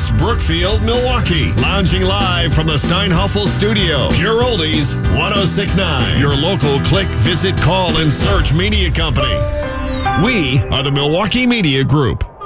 West Brookfield, Milwaukee. Lounging live from the Steinhoffel Studio. Pure Oldies 1069. Your local click, visit, call, and search media company. We are the Milwaukee Media Group.